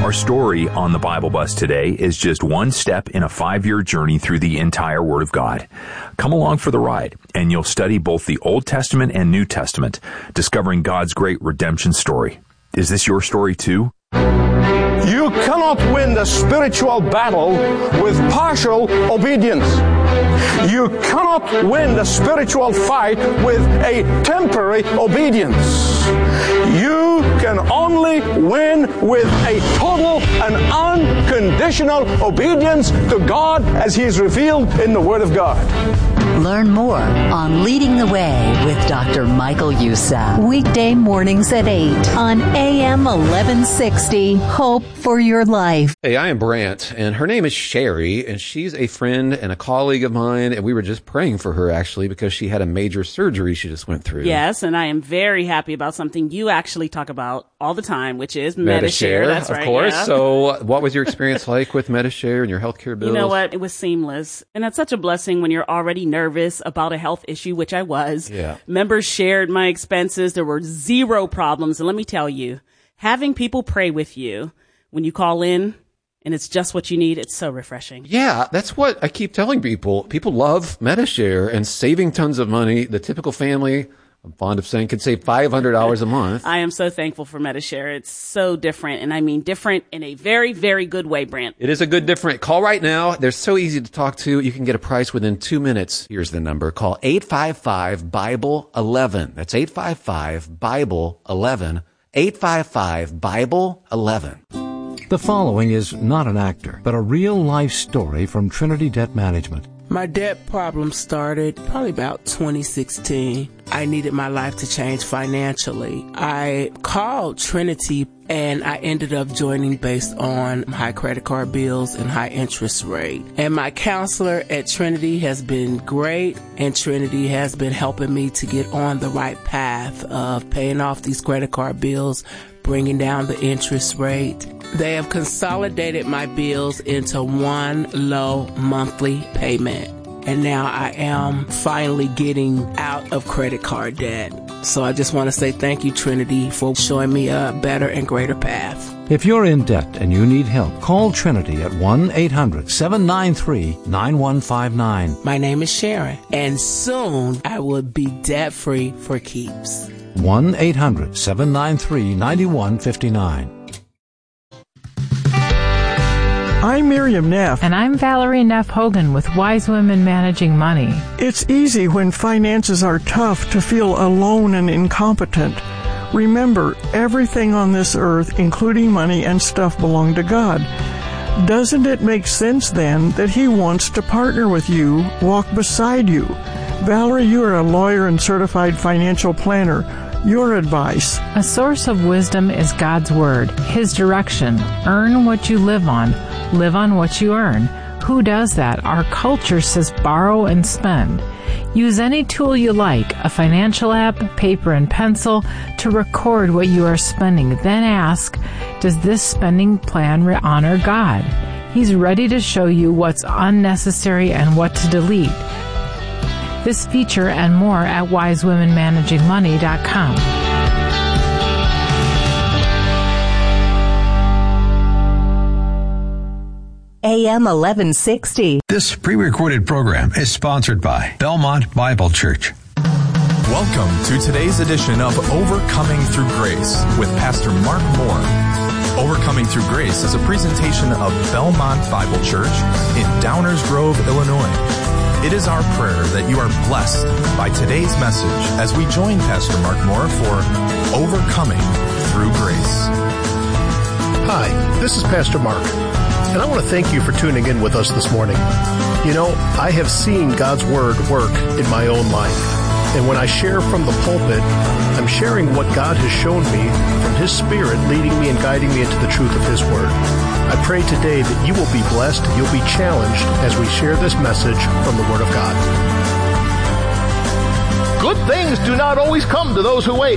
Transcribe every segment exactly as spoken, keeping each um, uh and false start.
Our story on the Bible Bus today is just one step in a five-year journey through the entire Word of God. Come along for the ride, and you'll study both the Old Testament and New Testament, discovering God's great redemption story. Is this your story too? You cannot win the spiritual battle with partial obedience. You cannot win the spiritual fight with a temporary obedience. You can only win with a total and unconditional obedience to God as He is revealed in the Word of God. Learn more on Leading the Way with Doctor Michael Youssef. Weekday mornings at eight on A M eleven sixty. Hope for your life. Hey, I am Brant, and her name is Sherry, and she's a friend and a colleague of mine, and we were just praying for her, actually, because she had a major surgery she just went through. Yes, and I am very happy about something you actually talk about all the time, which is Medi-Share. Medi-Share, That's of right, course. yeah. So what was your experience like with Medi-Share and your healthcare bills? You know what? It was seamless. And that's such a blessing when you're already nervous about a health issue, which I was. Yeah. Members shared my expenses. There were zero problems. And let me tell you, having people pray with you when you call in and it's just what you need, it's so refreshing. Yeah, that's what I keep telling people. People love Medi-Share and saving tons of money. The typical family, I'm fond of saying, could save five hundred dollars a month. I am so thankful for Medi-Share. It's so different. And I mean different in a very, very good way, Brant. It is a good different. Call right now. They're so easy to talk to. You can get a price within two minutes. Here's the number. Call eight five five, Bible eleven. That's eight five five, Bible eleven. eight five five, Bible eleven. The following is not an actor, but a real-life story from Trinity Debt Management. My debt problem started probably about twenty sixteen. I needed my life to change financially. I called Trinity and I ended up joining based on high credit card bills and high interest rate. And my counselor at Trinity has been great, and Trinity has been helping me to get on the right path of paying off these credit card bills, bringing down the interest rate. They have consolidated my bills into one low monthly payment. And now I am finally getting out of credit card debt. So I just want to say thank you, Trinity, for showing me a better and greater path. If you're in debt and you need help, call Trinity at one eight hundred, seven nine three, nine one five nine. My name is Sharon, and soon I will be debt-free for keeps. one eight hundred, seven nine three, nine one five nine. I'm Miriam Neff. And I'm Valerie Neff Hogan with Wise Women Managing Money. It's easy when finances are tough to feel alone and incompetent. Remember, everything on this earth, including money and stuff, belong to God. Doesn't it make sense then that He wants to partner with you, walk beside you? Valerie, you are a lawyer and certified financial planner. Your advice. A source of wisdom is God's Word, His direction. Earn what you live on. Live on what you earn. Who does that? Our culture says borrow and spend. Use any tool you like, a financial app, paper and pencil, to record what you are spending. Then ask, does this spending plan honor God? He's ready to show you what's unnecessary and what to delete. This feature and more at wise women managing money dot com. A M eleven sixty. This pre-recorded program is sponsored by Belmont Bible Church. Welcome to today's edition of Overcoming Through Grace with Pastor Mark Moore. Overcoming Through Grace is a presentation of Belmont Bible Church in Downers Grove, Illinois. It is our prayer that you are blessed by today's message as we join Pastor Mark Moore for Overcoming Through Grace. Hi, this is Pastor Mark, and I want to thank you for tuning in with us this morning. You know, I have seen God's Word work in my own life, and when I share from the pulpit, I'm sharing what God has shown me from His Spirit leading me and guiding me into the truth of His Word. I pray today that you will be blessed and you'll be challenged as we share this message from the Word of God. Good things do not always come to those who wait.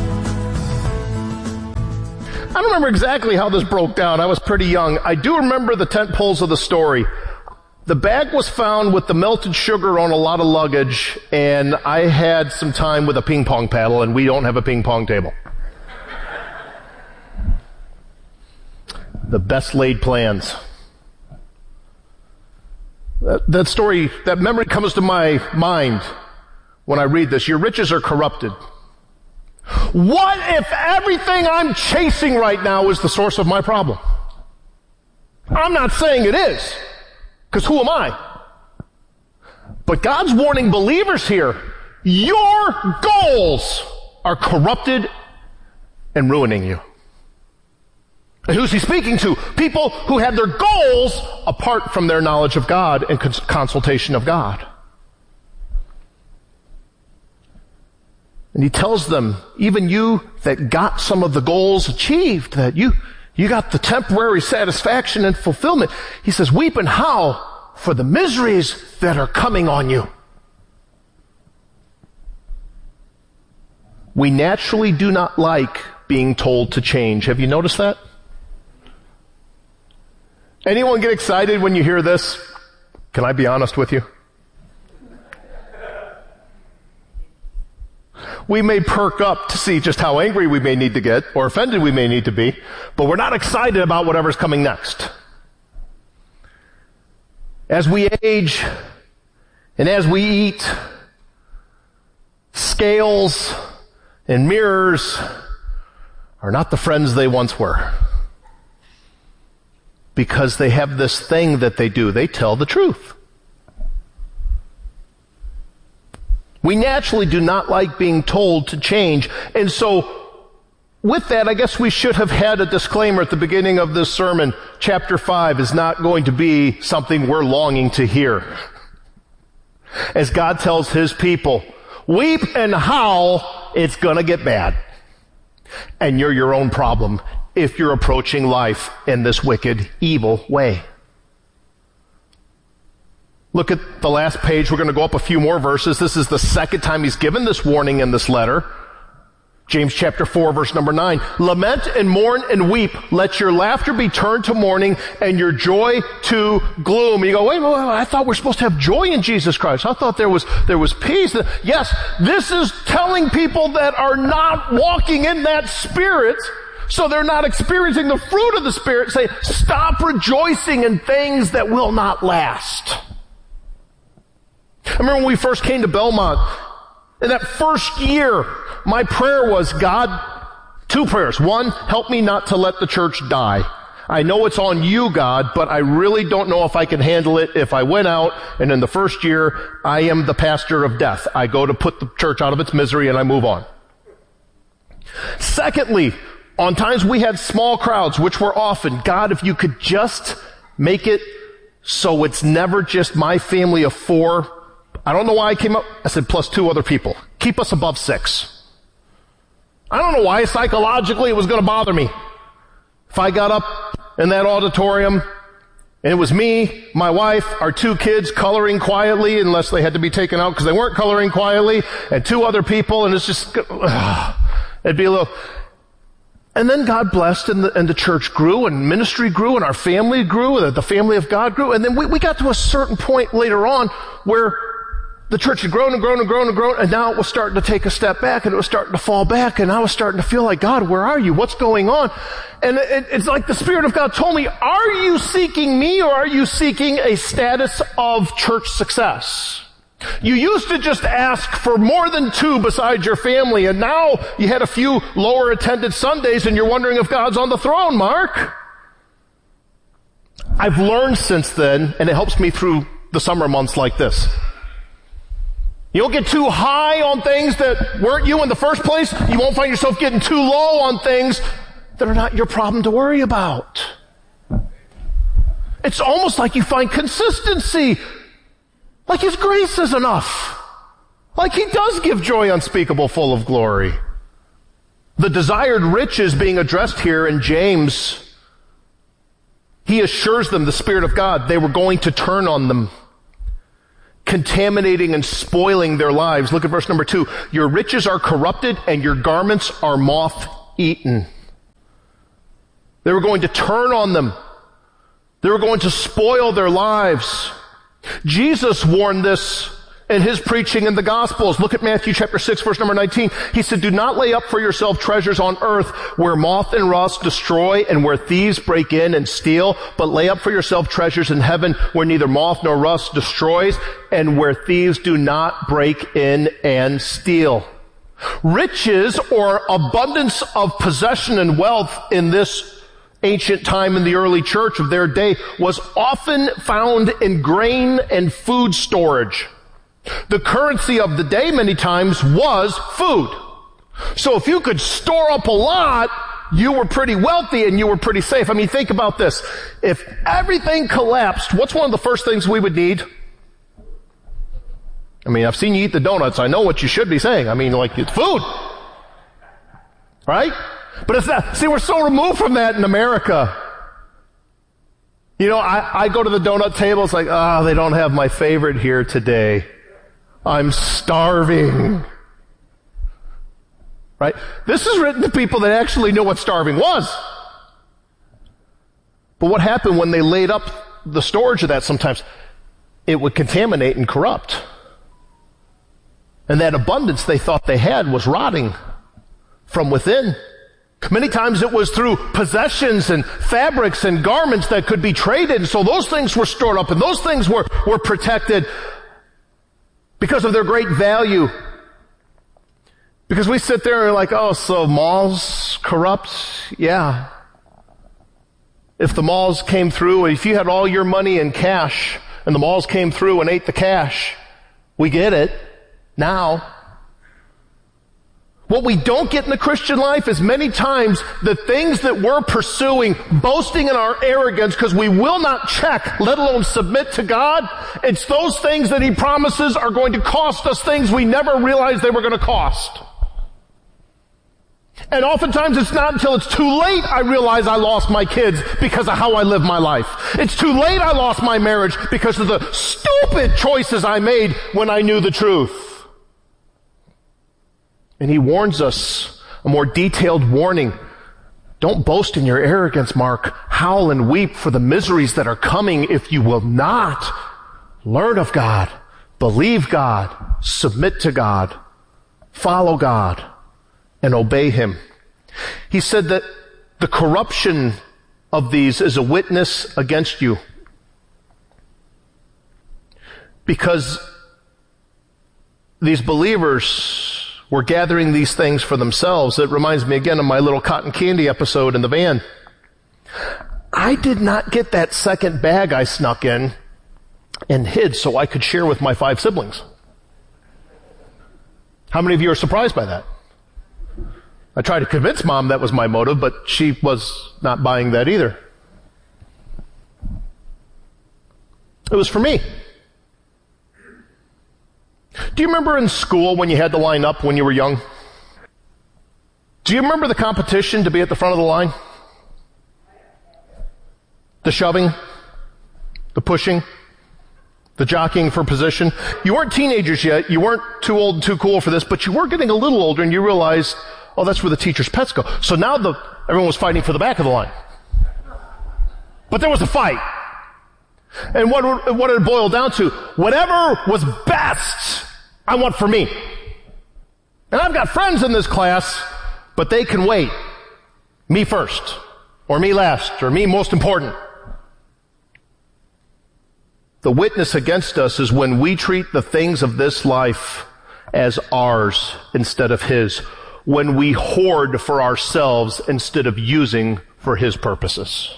I don't remember exactly how this broke down. I was pretty young. I do remember the tent poles of the story. The bag was found with the melted sugar on a lot of luggage, and I had some time with a ping pong paddle, and we don't have a ping pong table. the best laid plans. That, that story, that memory comes to my mind when I read this. Your riches are corrupted. What if everything I'm chasing right now is the source of my problem? I'm not saying it is, because who am I? But God's warning believers here, your goals are corrupted and ruining you. And who's he speaking to? People who had their goals apart from their knowledge of God and cons- consultation of God. And he tells them, even you that got some of the goals achieved, that you, you got the temporary satisfaction and fulfillment. He says, weep and howl for the miseries that are coming on you. We naturally do not like being told to change. Have you noticed that? Anyone get excited when you hear this? Can I be honest with you? We may perk up to see just how angry we may need to get or offended we may need to be, but we're not excited about whatever's coming next. As we age and as we eat, scales and mirrors are not the friends they once were. Because they have this thing that they do. They tell the truth. We naturally do not like being told to change. And so, with that, I guess we should have had a disclaimer at the beginning of this sermon. Chapter five is not going to be something we're longing to hear. As God tells His people, weep and howl, it's gonna get bad. And you're your own problem if you're approaching life in this wicked, evil way. Look at the last page. We're going to go up a few more verses. This is the second time he's given this warning in this letter. James chapter four, verse number nine. Lament and mourn and weep. Let your laughter be turned to mourning and your joy to gloom. And you go, wait, wait, wait, I thought we're supposed to have joy in Jesus Christ. I thought there was, there was peace. Yes, this is telling people that are not walking in that spirit, so they're not experiencing the fruit of the Spirit. Say, stop rejoicing in things that will not last. I remember when we first came to Belmont, in that first year, my prayer was, God, two prayers. One, help me not to let the church die. I know it's on you, God, but I really don't know if I can handle it if I went out and in the first year, I am the pastor of death. I go to put the church out of its misery and I move on. Secondly, on times we had small crowds, which were often, God, if you could just make it so it's never just my family of four. I don't know why I came up. I said plus two other people. Keep us above six. I don't know why psychologically it was going to bother me. If I got up in that auditorium and it was me, my wife, our two kids coloring quietly, unless they had to be taken out because they weren't coloring quietly, and two other people, and it's just, uh, it'd be a little. And then God blessed, and the, and the church grew, and ministry grew, and our family grew, and the family of God grew. And then we, we got to a certain point later on where the church had grown and grown and grown and grown, and now it was starting to take a step back, and it was starting to fall back, and I was starting to feel like, God, where are you? What's going on? And it, it's like the Spirit of God told me, are you seeking me, or are you seeking a status of church success? You used to just ask for more than two besides your family, and now you had a few lower attended Sundays, and you're wondering if God's on the throne, Mark. I've learned since then, and it helps me through the summer months like this. You don't get too high on things that weren't you in the first place. You won't find yourself getting too low on things that are not your problem to worry about. It's almost like you find consistency. Like His grace is enough. Like He does give joy unspeakable, full of glory. The desired riches being addressed here in James, he assures them, the Spirit of God, they were going to turn on them, contaminating and spoiling their lives. Look at verse number two. Your riches are corrupted and your garments are moth-eaten. They were going to turn on them. They were going to spoil their lives. Jesus warned this in his preaching in the Gospels. Look at Matthew chapter six, verse number nineteen. He said, do not lay up for yourself treasures on earth where moth and rust destroy and where thieves break in and steal, but lay up for yourself treasures in heaven where neither moth nor rust destroys and where thieves do not break in and steal. Riches or abundance of possession and wealth in this ancient time in the early church of their day was often found in grain and food storage. The currency of the day many times was food. So if you could store up a lot, you were pretty wealthy and you were pretty safe. I mean, think about this. If everything collapsed, what's one of the first things we would need? I mean, I've seen you eat the donuts. I know what you should be saying. I mean, like, it's food. Right? But it's not. See, we're so removed from that in America. You know, I, I go to the donut table. It's like, ah, oh, they don't have my favorite here today. I'm starving. Right? This is written to people that actually knew what starving was. But what happened when they laid up the storage of that sometimes? It would contaminate and corrupt. And that abundance they thought they had was rotting from within. Many times it was through possessions and fabrics and garments that could be traded. So those things were stored up and those things were, were protected because of their great value. Because we sit there and we're like, oh, so malls corrupt? Yeah. If the malls came through, if you had all your money in cash and the malls came through and ate the cash, we get it now. What we don't get in the Christian life is many times the things that we're pursuing, boasting in our arrogance because we will not check, let alone submit to God. It's those things that He promises are going to cost us things we never realized they were going to cost. And oftentimes it's not until it's too late I realize I lost my kids because of how I live my life. It's too late I lost my marriage because of the stupid choices I made when I knew the truth. And He warns us, a more detailed warning. Don't boast in your arrogance, Mark. Howl and weep for the miseries that are coming if you will not learn of God, believe God, submit to God, follow God, and obey Him. He said that the corruption of these is a witness against you. Because these believers were gathering these things for themselves. It reminds me again of my little cotton candy episode in the van. I did not get that second bag I snuck in and hid so I could share with my five siblings. How many of you are surprised by that? I tried to convince Mom that was my motive, but she was not buying that either. It was for me. Do you remember in school when you had to line up when you were young? Do you remember the competition to be at the front of the line? The shoving, the pushing, the jockeying for position. You weren't teenagers yet. You weren't too old and too cool for this, but you were getting a little older and you realized, oh, that's where the teacher's pets go. So now the, everyone was fighting for the back of the line. But there was a fight. And what, what did it boil down to? Whatever was best, I want for me. And I've got friends in this class, but they can wait. Me first, or me last, or me most important. The witness against us is when we treat the things of this life as ours instead of His. When we hoard for ourselves instead of using for His purposes.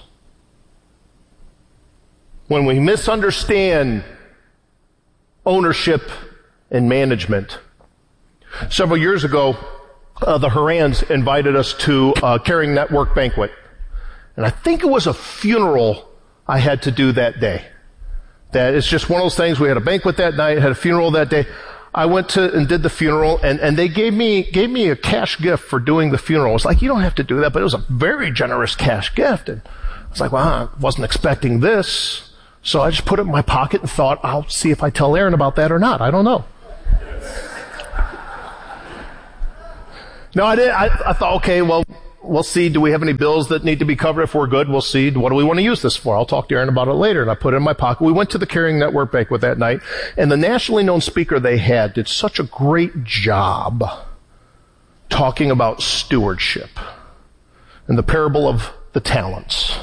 When we misunderstand ownership and management. Several years ago, uh, the Harans invited us to a Caring Network banquet. And I think it was a funeral I had to do that day. That it's just one of those things. We had a banquet that night, had a funeral that day. I went to and did the funeral, and, and they gave me gave me a cash gift for doing the funeral. It's like, you don't have to do that, but it was a very generous cash gift. And I was like, well, I wasn't expecting this. So I just put it in my pocket and thought, I'll see if I tell Aaron about that or not. I don't know. No, I did. I, I thought, okay, well, we'll see. Do we have any bills that need to be covered? If we're good, we'll see. What do we want to use this for? I'll talk to Aaron about it later. And I put it in my pocket. We went to the Caring Network banquet that night, and the nationally known speaker they had did such a great job talking about stewardship and the parable of the talents.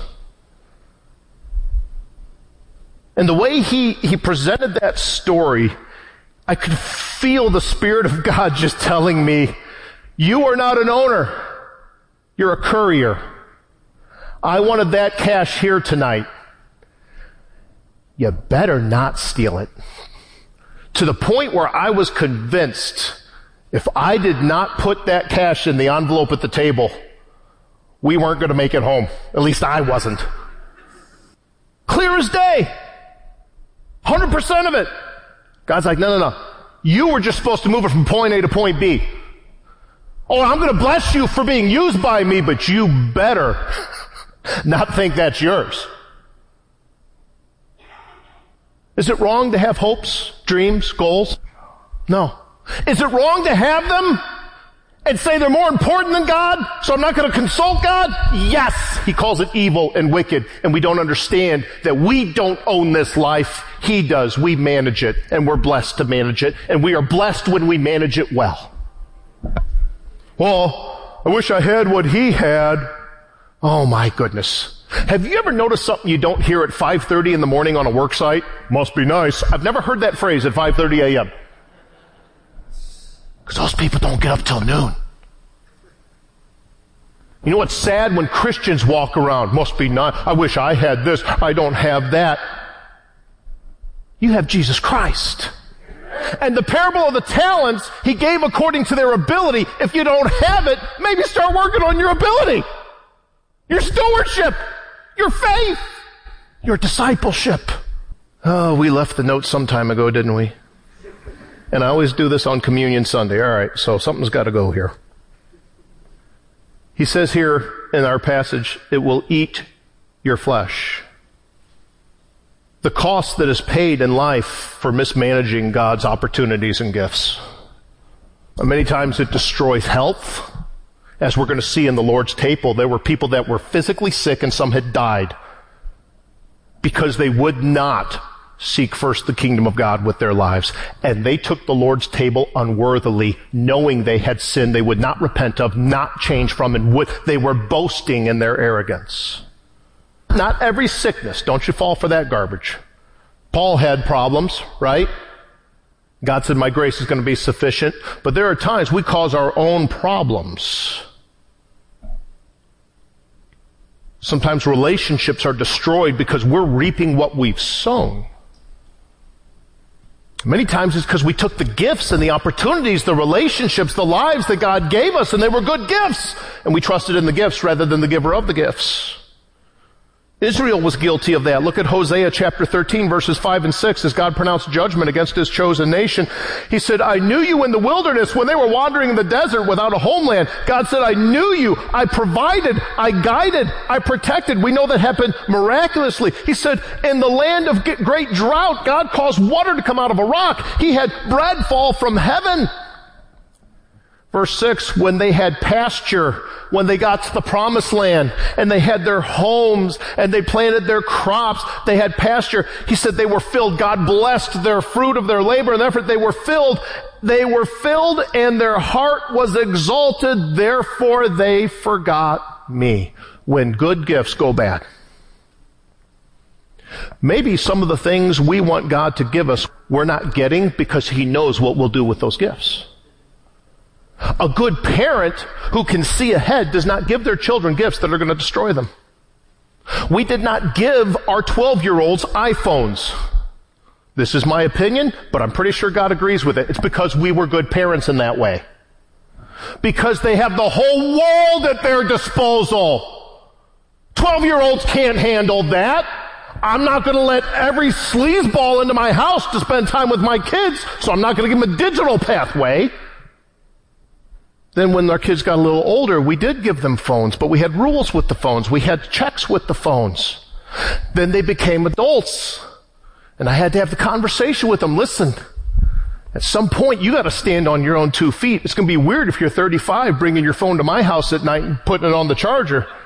And the way he, he presented that story, I could feel the Spirit of God just telling me, you are not an owner. You're a courier. I wanted that cash here tonight. You better not steal it. To the point where I was convinced if I did not put that cash in the envelope at the table, we weren't going to make it home. At least I wasn't. Clear as day. one hundred percent of it. God's like, no, no, no. You were just supposed to move it from point A to point B. Oh, I'm going to bless you for being used by me, but you better not think that's yours. Is it wrong to have hopes, dreams, goals? No. Is it wrong to have them and say they're more important than God, so I'm not going to consult God? Yes. He calls it evil and wicked, and we don't understand that we don't own this life. He does. We manage it, and we're blessed to manage it, and we are blessed when we manage it well. Well, I wish I had what he had. Oh my goodness. Have you ever noticed something you don't hear at five thirty in the morning on a work site? Must be nice. I've never heard that phrase at five thirty a.m. Because those people don't get up till noon. You know what's sad? When Christians walk around, must be nice. I wish I had this. I don't have that. You have Jesus Christ. And the parable of the talents, he gave according to their ability. If you don't have it, maybe start working on your ability. Your stewardship. Your faith. Your discipleship. Oh, we left the note some time ago, didn't we? And I always do this on Communion Sunday. All right, so something's got to go here. He says here in our passage, it will eat your flesh. The cost that is paid in life for mismanaging God's opportunities and gifts. Many times it destroys health. As we're going to see in the Lord's table, there were people that were physically sick and some had died because they would not seek first the kingdom of God with their lives. And they took the Lord's table unworthily, knowing they had sinned they would not repent of, not change from, and would, they were boasting in their arrogance. Not every sickness. Don't you fall for that garbage. Paul had problems, right? God said, my grace is going to be sufficient. But there are times we cause our own problems. Sometimes relationships are destroyed because we're reaping what we've sown. Many times it's because we took the gifts and the opportunities, the relationships, the lives that God gave us, and they were good gifts. And we trusted in the gifts rather than the giver of the gifts. Israel was guilty of that. Look at Hosea chapter thirteen, verses five and six, as God pronounced judgment against his chosen nation. He said, I knew you in the wilderness when they were wandering in the desert without a homeland. God said, I knew you. I provided. I guided. I protected. We know that happened miraculously. He said, in the land of great drought, God caused water to come out of a rock. He had bread fall from heaven. Verse six, when they had pasture, when they got to the promised land, and they had their homes, and they planted their crops, they had pasture, he said they were filled. God blessed their fruit of their labor and effort. They were filled. They were filled, and their heart was exalted. Therefore they forgot me. When good gifts go bad. Maybe some of the things we want God to give us, we're not getting because he knows what we'll do with those gifts. A good parent who can see ahead does not give their children gifts that are going to destroy them. We did not give our twelve-year-olds iPhones. This is my opinion, but I'm pretty sure God agrees with it. It's because we were good parents in that way. Because they have the whole world at their disposal. twelve-year-olds can't handle that. I'm not going to let every sleazeball into my house to spend time with my kids, so I'm not going to give them a digital pathway. Then when our kids got a little older, we did give them phones, but we had rules with the phones. We had checks with the phones. Then they became adults. And I had to have the conversation with them. Listen, At some point, you got to stand on your own two feet. It's going to be weird if you're thirty-five bringing your phone to my house at night and putting it on the charger.